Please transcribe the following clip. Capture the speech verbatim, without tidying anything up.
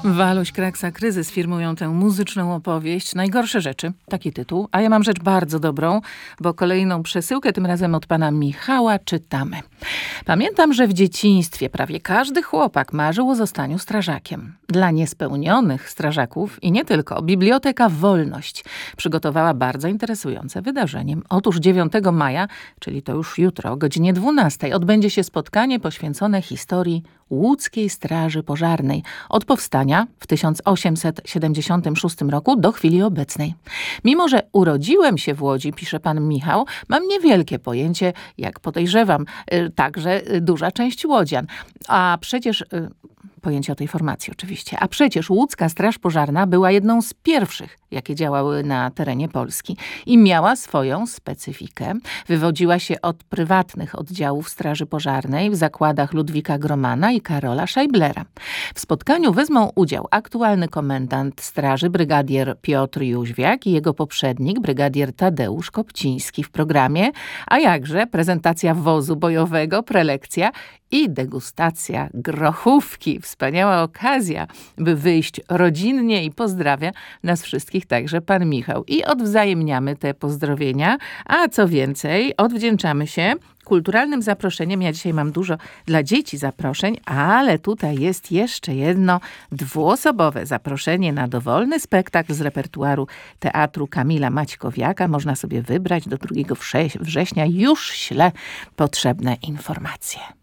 Waluś, Kraksa, Kryzys firmują tę muzyczną opowieść. Najgorsze rzeczy, taki tytuł. A ja mam rzecz bardzo dobrą, bo kolejną przesyłkę, tym razem od pana Michała, czytamy. Pamiętam, że w dzieciństwie prawie każdy chłopak marzył o zostaniu strażakiem. Dla niespełnionych strażaków i nie tylko, Biblioteka Wolność przygotowała bardzo interesujące wydarzenie. Otóż dziewiątego maja, czyli to już jutro, o godzinie dwunastej, odbędzie się spotkanie poświęcone historii Łódzkiej Straży Pożarnej od powstania w tysiąc osiemset siedemdziesiątym szóstym roku do chwili obecnej. Mimo że urodziłem się w Łodzi, pisze pan Michał, mam niewielkie pojęcie, jak podejrzewam, także duża część łodzian. A przecież... Pojęcie o tej formacji oczywiście. A przecież Łódzka Straż Pożarna była jedną z pierwszych, jakie działały na terenie Polski i miała swoją specyfikę. Wywodziła się od prywatnych oddziałów Straży Pożarnej w zakładach Ludwika Gromana i Karola Scheiblera. W spotkaniu wezmą udział aktualny komendant straży brygadier Piotr Jóźwiak i jego poprzednik brygadier Tadeusz Kopciński w programie, a jakże prezentacja wozu bojowego, prelekcja i degustacja grochówki. Wspaniała okazja, by wyjść rodzinnie i pozdrawia nas wszystkich także pan Michał. I odwzajemniamy te pozdrowienia, a co więcej, odwdzięczamy się kulturalnym zaproszeniem. Ja dzisiaj mam dużo dla dzieci zaproszeń, ale tutaj jest jeszcze jedno dwuosobowe zaproszenie na dowolny spektakl z repertuaru Teatru Kamila Maćkowiaka. Można sobie wybrać do drugiego września. Już ślę potrzebne informacje.